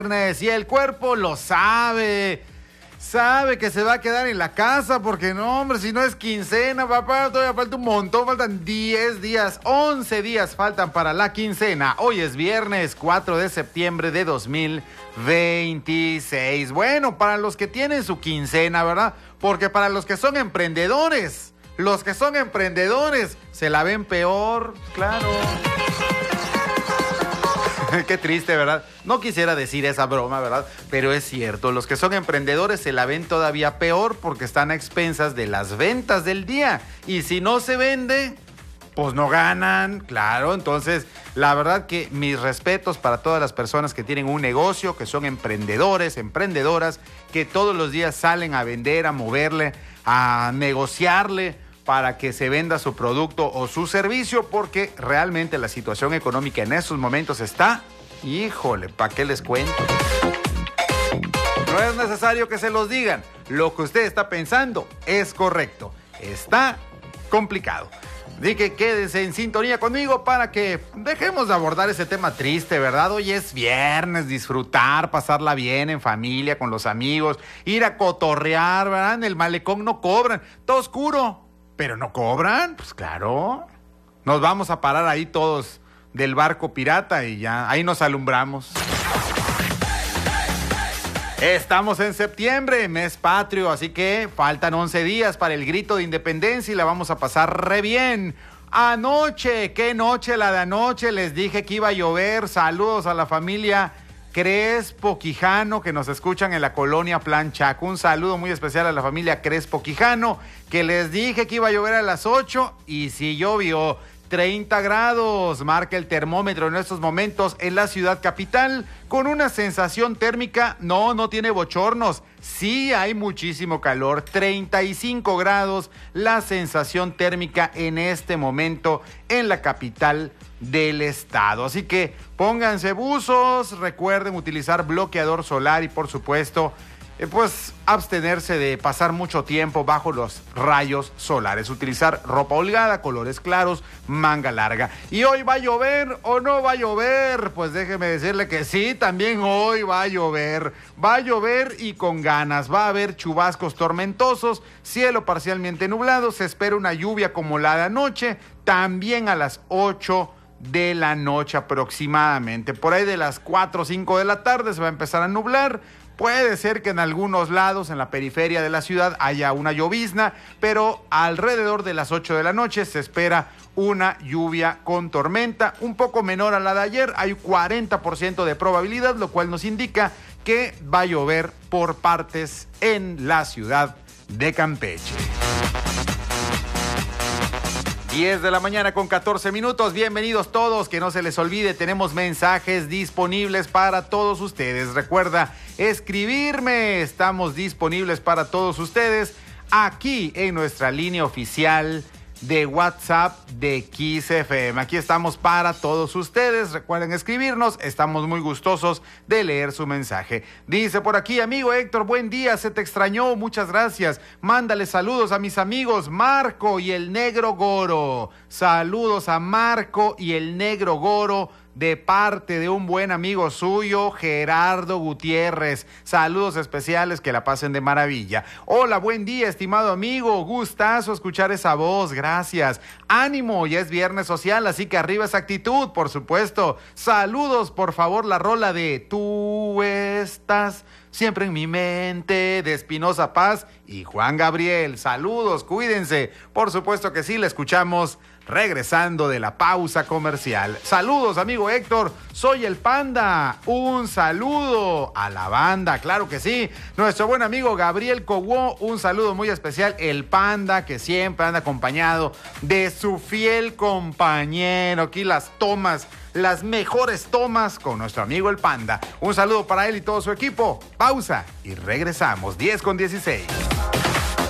Y el cuerpo lo sabe. Sabe que se va a quedar en la casa porque no, hombre, si no es quincena, papá, todavía falta un montón, faltan 10 días, 11 días faltan para la quincena. Hoy es viernes 4 de septiembre de 2026. Bueno, para los que tienen su quincena, ¿verdad? Porque para los que son emprendedores, se la ven peor, claro. Qué triste, ¿verdad? No quisiera decir esa broma, ¿verdad? Pero es cierto, los que son emprendedores se la ven todavía peor porque están a expensas de las ventas del día. Y si no se vende, pues no ganan, claro. Entonces, la verdad que mis respetos para todas las personas que tienen un negocio, que son emprendedores, emprendedoras, que todos los días salen a vender, a moverle, a negociarle para que se venda su producto o su servicio, porque realmente la situación económica en estos momentos está, híjole, ¿para qué les cuento? No es necesario que se los digan, lo que usted está pensando es correcto, está complicado. Así que quédense en sintonía conmigo para que dejemos de abordar ese tema triste, ¿verdad? Hoy es viernes, disfrutar, pasarla bien en familia, con los amigos, ir a cotorrear, ¿verdad? En el malecón no cobran, todo oscuro. ¿Pero no cobran? Pues claro. Nos vamos a parar ahí todos del barco pirata y ya, ahí nos alumbramos. Estamos en septiembre, mes patrio, así que faltan 11 días para el grito de independencia y la vamos a pasar re bien. Anoche, qué noche la de anoche, les dije que iba a llover. Saludos a la familia Crespo Quijano, que nos escuchan en la colonia Plan Chaco. Un saludo muy especial a la familia Crespo Quijano, que les dije que iba a llover a las 8 y sí llovió. 30 grados marca el termómetro en estos momentos en la ciudad capital, con una sensación térmica, no tiene bochornos, sí hay muchísimo calor, 35 grados la sensación térmica en este momento en la capital del estado. Así que pónganse buzos, recuerden utilizar bloqueador solar y por supuesto, pues abstenerse de pasar mucho tiempo bajo los rayos solares. Utilizar ropa holgada, colores claros, manga larga. ¿Y hoy va a llover o no va a llover? Pues déjeme decirle que sí, también hoy va a llover. Va a llover y con ganas. Va a haber chubascos tormentosos, cielo parcialmente nublado. Se espera una lluvia como la de anoche, también a las 8 de la noche aproximadamente. Por ahí de las 4 o 5 de la tarde se va a empezar a nublar. Puede ser que en algunos lados, en la periferia de la ciudad, haya una llovizna, pero alrededor de las 8 de la noche se espera una lluvia con tormenta, un poco menor a la de ayer. Hay 40% de probabilidad, lo cual nos indica que va a llover por partes en la ciudad de Campeche. 10 de la mañana con 14 minutos. Bienvenidos todos, que no se les olvide, tenemos mensajes disponibles para todos ustedes. Recuerda escribirme, estamos disponibles para todos ustedes aquí en nuestra línea oficial de WhatsApp de Kiss FM. Aquí estamos para todos ustedes. Recuerden escribirnos, estamos muy gustosos de leer su mensaje. Dice por aquí, amigo Héctor, buen día, se te extrañó, muchas gracias. Mándale saludos a mis amigos Marco y el Negro Goro. Saludos a Marco y el Negro Goro, de parte de un buen amigo suyo, Gerardo Gutiérrez. Saludos especiales, que la pasen de maravilla. Hola, buen día, estimado amigo. Gustazo escuchar esa voz, gracias. Ánimo, ya es viernes social, así que arriba esa actitud, por supuesto. Saludos, por favor, la rola de Tú estás siempre en mi mente, de Espinosa Paz y Juan Gabriel. Saludos, cuídense. Por supuesto que sí, la escuchamos regresando de la pausa comercial. Saludos, amigo Héctor, soy el Panda. Un saludo a la banda, claro que sí. Nuestro buen amigo Gabriel Coguó, un saludo muy especial. El Panda, que siempre anda acompañado de su fiel compañero. Aquí las tomas, las mejores tomas con nuestro amigo el Panda. Un saludo para él y todo su equipo. Pausa y regresamos. 10:16.